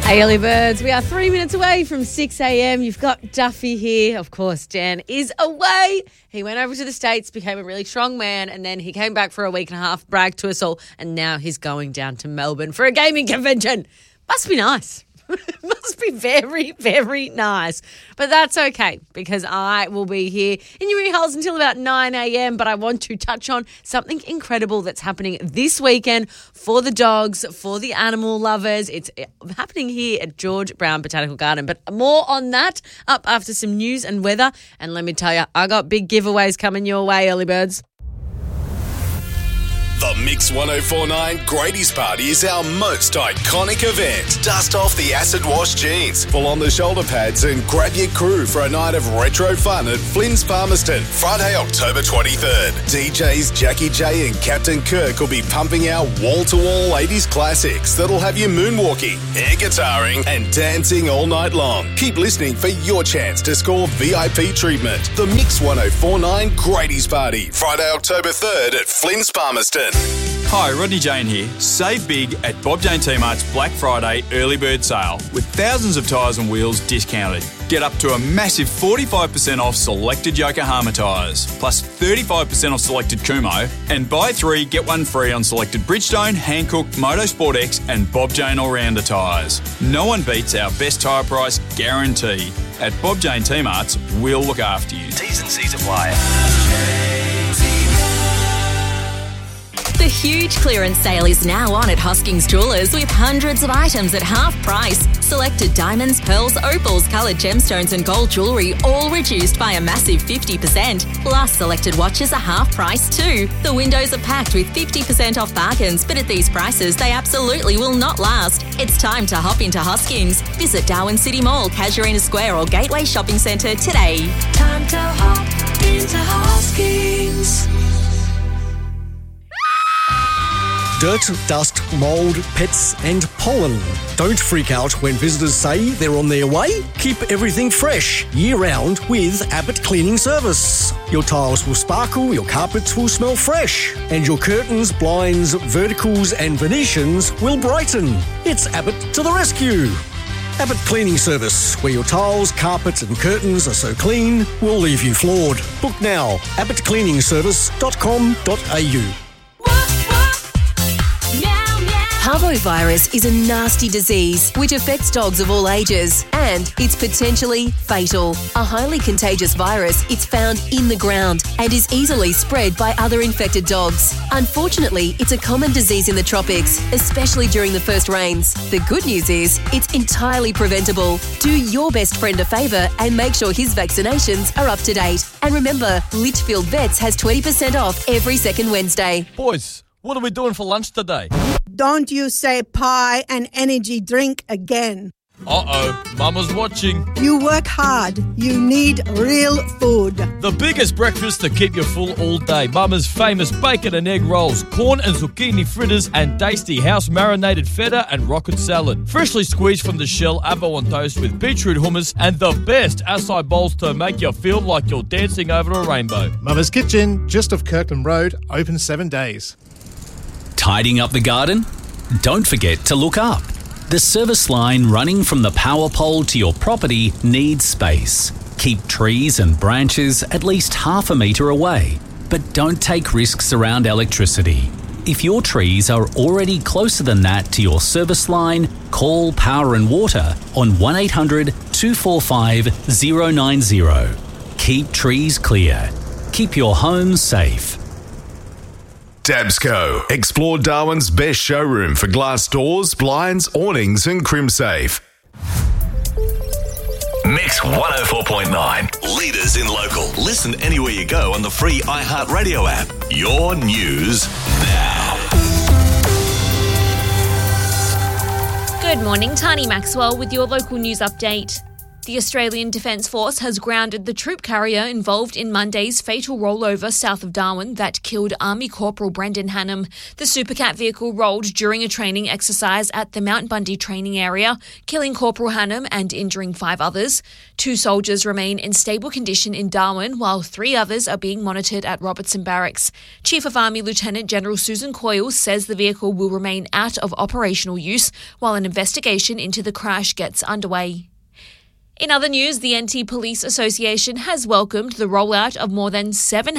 Hey, early birds, we are 3 minutes away from 6 a.m. You've got Duffy here. Of course, Dan is away. He went over to the States, became a really strong man, and then he came back for a week and a half, bragged to us all, and now he's going down to Melbourne for a gaming convention. Must be nice. Must be very, very nice. But that's okay because I will be here in your ear holes until about 9 a.m. But I want to touch on something incredible that's happening this weekend for the dogs, for the animal lovers. It's happening here at George Brown Botanical Garden. But more on that up after some news and weather. And let me tell you, I got big giveaways coming your way, early birds. The Mix 1049 Grady's Party is our most iconic event. Dust off the acid wash jeans, pull on the shoulder pads and grab your crew for a night of retro fun at Flynn's Palmerston, Friday, October 23rd. DJs Jackie J and Captain Kirk will be pumping out wall-to-wall 80s classics that'll have you moonwalking, air guitaring and dancing all night long. Keep listening for your chance to score VIP treatment. The Mix 1049 Grady's Party, Friday, October 3rd at Flynn's Palmerston. Hi, Rodney Jane here. Save big at Bob Jane T-Mart's Black Friday early bird sale with thousands of tyres and wheels discounted. Get up to a massive 45% off selected Yokohama tyres, plus 35% off selected Kumo, and buy 3, get 1 free on selected Bridgestone, Hankook, Motorsport X and Bob Jane All-Rounder tyres. No one beats our best tyre price guarantee. At Bob Jane T-Mart's, we'll look after you. T's and C's apply. The huge clearance sale is now on at Hoskings Jewellers with hundreds of items at half price. Selected diamonds, pearls, opals, coloured gemstones and gold jewellery all reduced by a massive 50%. Plus, selected watches are half price too. The windows are packed with 50% off bargains, but at these prices, they absolutely will not last. It's time to hop into Hoskings. Visit Darwin City Mall, Casuarina Square or Gateway Shopping Centre today. Time to hop into Hoskings. Dirt, dust, mould, pets and pollen. Don't freak out when visitors say they're on their way. Keep everything fresh year-round with Abbott Cleaning Service. Your tiles will sparkle, your carpets will smell fresh, and your curtains, blinds, verticals and Venetians will brighten. It's Abbott to the rescue. Abbott Cleaning Service, where your tiles, carpets and curtains are so clean, will leave you floored. Book now, abbottcleaningservice.com.au. Parvovirus is a nasty disease which affects dogs of all ages and it's potentially fatal. A highly contagious virus, it's found in the ground and is easily spread by other infected dogs. Unfortunately, it's a common disease in the tropics, especially during the first rains. The good news is it's entirely preventable. Do your best friend a favour and make sure his vaccinations are up to date. And remember, Litchfield Vets has 20% off every second Wednesday. Boys, what are we doing for lunch today? Don't you say pie and energy drink again. Uh-oh, Mama's watching. You work hard. You need real food. The biggest breakfast to keep you full all day. Mama's famous bacon and egg rolls, corn and zucchini fritters, and tasty house-marinated feta and rocket salad. Freshly squeezed from the shell, avo on toast with beetroot hummus, and the best acai bowls to make you feel like you're dancing over a rainbow. Mama's Kitchen, just off Kirkland Road, open 7 days. Tidying up the garden? Don't forget to look up. The service line running from the power pole to your property needs space. Keep trees and branches at least half a metre away, but don't take risks around electricity. If your trees are already closer than that to your service line, call Power and Water on 1800 245 090. Keep trees clear. Keep your home safe. Dabsco. Explore Darwin's best showroom for glass doors, blinds, awnings and CrimSafe. Mix 104.9. Leaders in local. Listen anywhere you go on the free iHeartRadio app. Your news now. Good morning, Tani Maxwell with your local news update. The Australian Defence Force has grounded the troop carrier involved in Monday's fatal rollover south of Darwin that killed Army Corporal Brendan Hannum. The Supercat vehicle rolled during a training exercise at the Mount Bundy training area, killing Corporal Hannum and injuring 5 others. 2 soldiers remain in stable condition in Darwin, while 3 others are being monitored at Robertson Barracks. Chief of Army Lieutenant General Susan Coyle says the vehicle will remain out of operational use while an investigation into the crash gets underway. In other news, the NT Police Association has welcomed the rollout of more than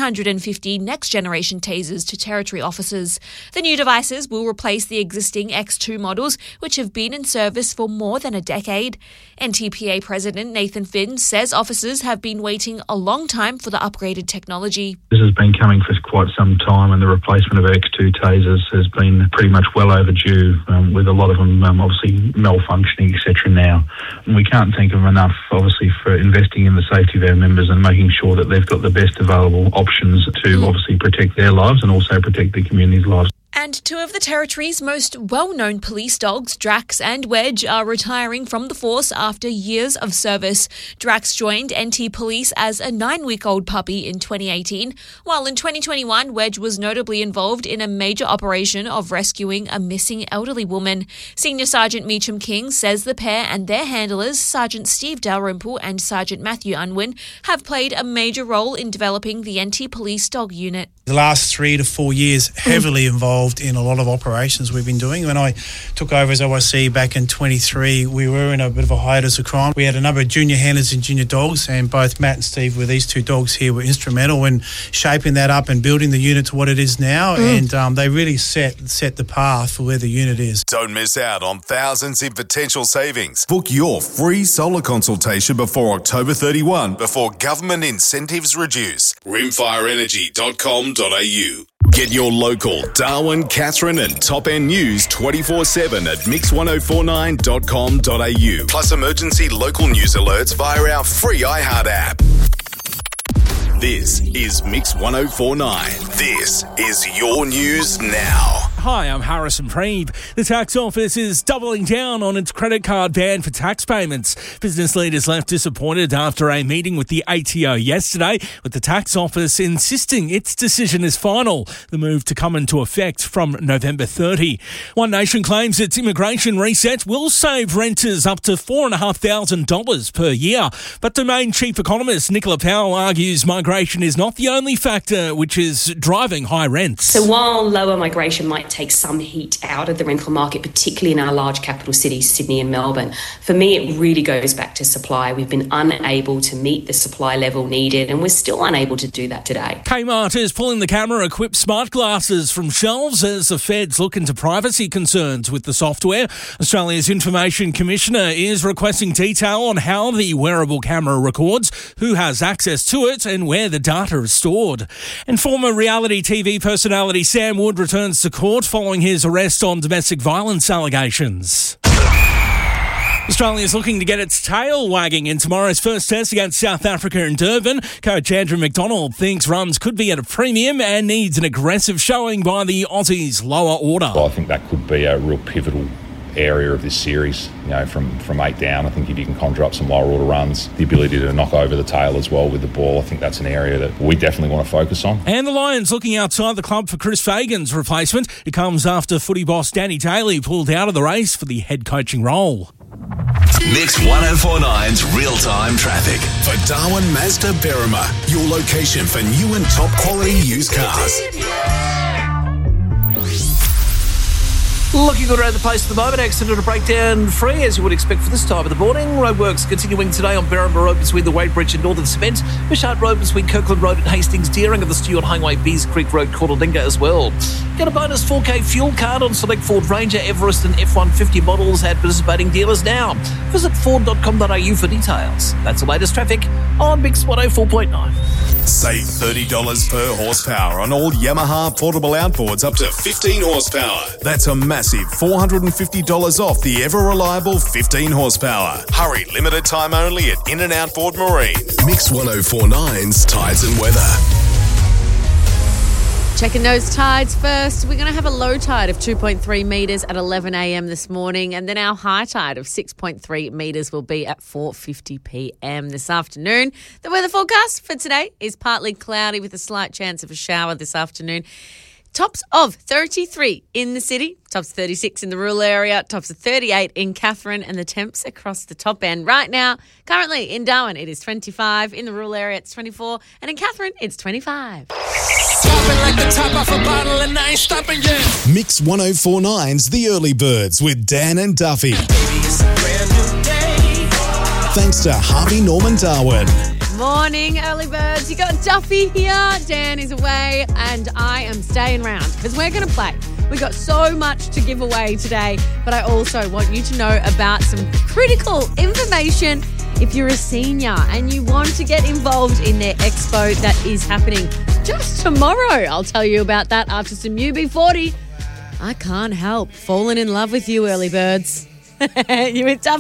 750 next-generation tasers to Territory officers. The new devices will replace the existing X2 models, which have been in service for more than a decade. NTPA President Nathan Finn says officers have been waiting a long time for the upgraded technology. This has been coming for quite some time, and the replacement of X2 tasers has been pretty much well overdue, with a lot of them obviously malfunctioning, etc. now. And we can't think of enough, obviously, for investing in the safety of our members and making sure that they've got the best available options to obviously protect their lives and also protect the community's lives. And 2 of the Territory's most well-known police dogs, Drax and Wedge, are retiring from the force after years of service. Drax joined NT Police as a 9-week-old puppy in 2018, while in 2021, Wedge was notably involved in a major operation of rescuing a missing elderly woman. Senior Sergeant Meacham King says the pair and their handlers, Sergeant Steve Dalrymple and Sergeant Matthew Unwin, have played a major role in developing the NT Police dog unit. The last 3 to 4 years, heavily involved in a lot of operations we've been doing. When I took over as OIC back in 23, we were in a bit of a hiatus of crime. We had a number of junior handlers and junior dogs, and both Matt and Steve, with these 2 dogs here, were instrumental in shaping that up and building the unit to what it is now. And they really set the path for where the unit is. Don't miss out on thousands in potential savings. Book your free solar consultation before October 31 before government incentives reduce. rimfireenergy.com.au. Get your local Darwin, Katherine and top-end news 24/7 at mix1049.com.au. Plus emergency local news alerts via our free iHeart app. This is Mix 1049. This is your news now. Hi, I'm Harrison Preeb. The tax office is doubling down on its credit card ban for tax payments. Business leaders left disappointed after a meeting with the ATO yesterday, with the tax office insisting its decision is final. The move to come into effect from November 30. One Nation claims its immigration reset will save renters up to $4,500 per year. But Domain Chief Economist Nicola Powell argues migration is not the only factor which is driving high rents. So while lower migration might take some heat out of the rental market, particularly in our large capital cities, Sydney and Melbourne, for me it really goes back to supply. We've been unable to meet the supply level needed, and we're still unable to do that today. Kmart is pulling the camera-equipped smart glasses from shelves as the feds look into privacy concerns with the software. Australia's Information Commissioner is requesting detail on how the wearable camera records, who has access to it and where the data is stored. And former reality TV personality Sam Wood returns to court following his arrest on domestic violence allegations. Australia is looking to get its tail wagging in tomorrow's first test against South Africa in Durban. Coach Andrew McDonald thinks runs could be at a premium and needs an aggressive showing by the Aussies' lower order. Well, I think that could be a real pivotal area of this series, from 8 down. I think if you can conjure up some lower order runs, the ability to knock over the tail as well with the ball, I think that's an area that we definitely want to focus on. And the Lions looking outside the club for Chris Fagan's replacement. It comes after footy boss Danny Daly pulled out of the race for the head coaching role. Mix 1049's real-time traffic. For Darwin Mazda Berrima, your location for new and top quality used cars. Looking good around the place at the moment. Accident to breakdown free, as you would expect for this time of the morning. Roadworks continuing today on Berrima Road between the Wade Bridge and Northern Cement. Bishart Road between Kirkland Road and Hastings Deering, and the Stewart Highway, Bees Creek Road, Coordinga as well. Get a bonus 4K fuel card on select Ford Ranger, Everest and F-150 models at participating dealers now. Visit Ford.com.au for details. That's the latest traffic on Mix 104.9. Save $30 per horsepower on all Yamaha portable outboards up to 15 horsepower. That's a massive $450 off the ever-reliable 15 horsepower. Hurry, limited time only at In and Outboard Marine. Mix 1049's Tides and Weather. Checking those tides first. We're going to have a low tide of 2.3 metres at 11 a.m. this morning, and then our high tide of 6.3 metres will be at 4:50 p.m. this afternoon. The weather forecast for today is partly cloudy with a slight chance of a shower this afternoon. Tops of 33 in the city, tops 36 in the rural area, tops of 38 in Katherine, and the temps across the top end. Right now, currently in Darwin, it is 25. In the rural area, it's 24. And in Katherine, it's 25. Like the top off a bottle and I ain't stopping yet. Mix 104.9's The Early Birds with Dan and Duffy. Thanks to Harvey Norman Darwin. Morning, early birds. You got Duffy here. Dan is away, and I am staying around because we're going to play. We've got so much to give away today, but I also want you to know about some critical information. If you're a senior and you want to get involved in their expo that is happening just tomorrow, I'll tell you about that after some UB40. I can't help falling in love with you, early birds. You with Duffy.